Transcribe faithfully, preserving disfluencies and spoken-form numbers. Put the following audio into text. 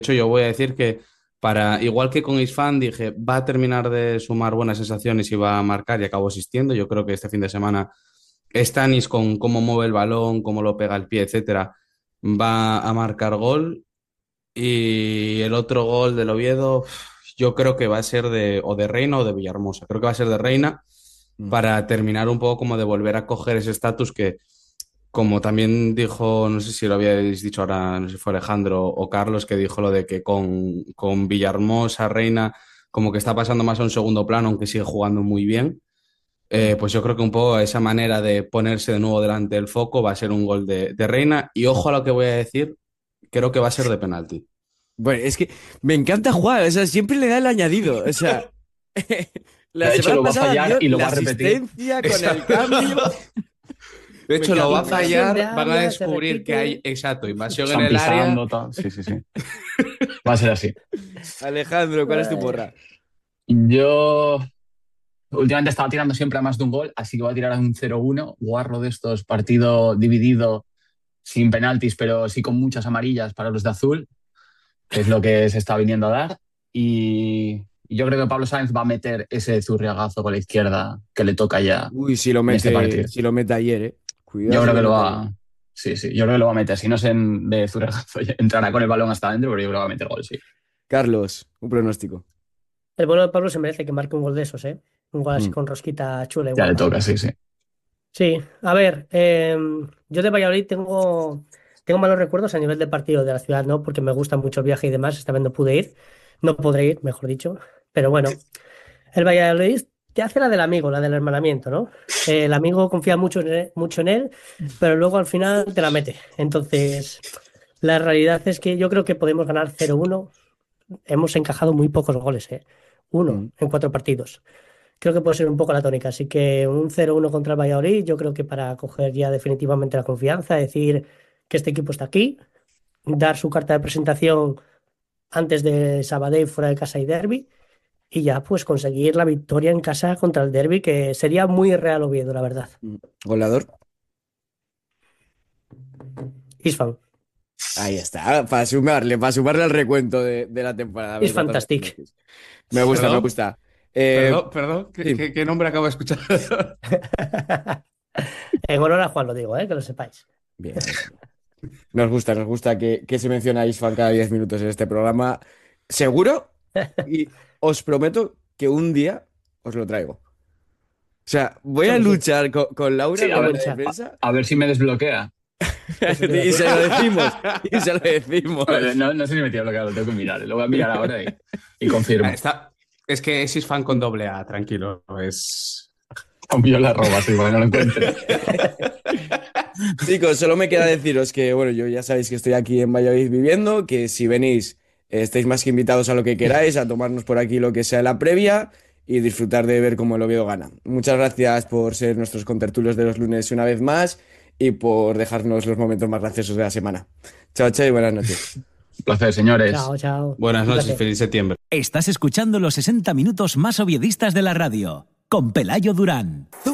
hecho, yo voy a decir que para, igual que con Isfan, dije, va a terminar de sumar buenas sensaciones y va a marcar y acabó asistiendo. Yo creo que este fin de semana Stanis con cómo mueve el balón, cómo lo pega el pie, etcétera, va a marcar gol. Y el otro gol del Oviedo, yo creo que va a ser de o de Reina o de Villahermosa. Creo que va a ser de Reina Mm. para terminar un poco como de volver a coger ese estatus que, como también dijo, no sé si lo habíais dicho ahora, no sé si fue Alejandro o Carlos, que dijo lo de que con, con Villahermosa, Reina, como que está pasando más a un segundo plano, aunque sigue jugando muy bien. Eh, pues yo creo que un poco esa manera de ponerse de nuevo delante del foco va a ser un gol de, de Reina. Y ojo a lo que voy a decir, creo que va a ser de penalti. Bueno, es que me encanta jugar, o sea, siempre le da el añadido. O sea, la De hecho, semana lo va a pasada fallar dio y lo la va a repetir. asistencia con el cambio. Exacto. De Me hecho, lo va a encanta. Invasión de fallar, van a área, se descubrir que hay, repite. exacto, invasión en Están el área. pisando, tal. Sí, sí, sí. Va a ser así. Alejandro, ¿cuál es tu Ay. porra? Yo últimamente estaba tirando siempre a más de un gol, así que voy a tirar a un cero uno, guarro de estos, partido dividido, sin penaltis, pero sí con muchas amarillas para los de azul, que es lo que se está viniendo a dar. Y y yo creo que Pablo Sáenz va a meter ese zurriagazo con la izquierda que le toca ya Uy, si lo en este mete, partido. si lo mete ayer, eh. Cuidado Yo si creo lo que lo mete ayer. va. Sí, sí, yo creo que lo va a meter. Si no es en, de zurriagazo, entrará con el balón hasta adentro, pero yo creo que va a meter gol, sí. Carlos, un pronóstico. El bueno de Pablo se merece que marque un gol de esos, ¿eh? Un gol así Mm. con rosquita chula y Ya le guapa. toca, sí, sí. Sí, a ver, eh, yo de Valladolid tengo, tengo malos recuerdos a nivel de partido de la ciudad, ¿no? Porque me gusta mucho el viaje y demás. Esta vez no pude ir, no podré ir, mejor dicho. Pero bueno, el Valladolid te hace la del amigo, la del hermanamiento, ¿no? Eh, el amigo confía mucho en él, mucho en él, pero luego al final te la mete. Entonces, la realidad es que yo creo que podemos ganar cero uno. Hemos encajado muy pocos goles, ¿eh? Uno Mm. en cuatro partidos. Creo que puede ser un poco la tónica. Así que un cero uno contra el Valladolid, yo creo que para coger ya definitivamente la confianza, decir que este equipo está aquí, dar su carta de presentación antes de Sabadell fuera de casa y derby, y ya pues conseguir la victoria en casa contra el derby, que sería muy Real Oviedo, la verdad. Mm. Goleador. Isfan, Ahí está, para sumarle, para sumarle al recuento de, de la temporada. es Los datos de fantastic. penaltis. Me gusta, me Perdón, gusta. Eh, perdón, perdón, ¿qué, sí, qué- qué nombre acabo de escuchar? En honor a Juan lo digo, ¿eh? Que lo sepáis. bien, bien. Nos gusta, nos gusta que, que se mencione a Isfan cada diez minutos en este programa. Seguro, y os prometo que un día os lo traigo. O sea, voy a Eso que sí. luchar co- con, Laura, Sí, a Qué con ver, la buen chat. a, defensa, a ver si me desbloquea. Eso te iba a y decir. se lo decimos, y se lo decimos. A ver, no, no sé si me tiene bloqueado, lo tengo que mirar. Lo voy a mirar ahora y, y confirmo. Está, es que es fan con doble A, tranquilo. Es. Cambio la arroba, sí, porque no lo encuentre. Chicos, solo me queda deciros que, bueno, yo ya sabéis que estoy aquí en Valladolid viviendo, que si venís, eh, estáis más que invitados a lo que queráis, a tomarnos por aquí lo que sea la previa y disfrutar de ver cómo el Oviedo gana. Muchas gracias por ser nuestros contertulios de los lunes una vez más y por dejarnos los momentos más graciosos de la semana. Chao, chao y buenas noches. Un placer, señores. Chao, chao. Buenas Un noches, placer. feliz septiembre. Estás escuchando los sesenta minutos más oviedistas de la radio, con Pelayo Durán.